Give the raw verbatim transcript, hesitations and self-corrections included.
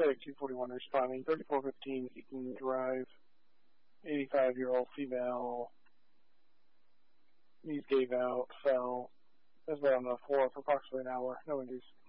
Medic two forty-one responding. thirty-four fifteen seeking drive. eighty-five-year-old female. Knees gave out. Fell. Has been on the floor for approximately an hour. No injuries.